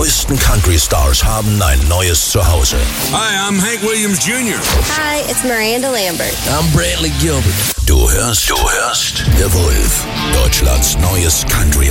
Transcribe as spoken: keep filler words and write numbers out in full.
größten Country-Stars haben ein neues Zuhause. Hi, I'm Hank Williams Junior Hi, it's Miranda Lambert. I'm Brantley Gilbert. Du hörst, du hörst The Wolf, Deutschlands neues Country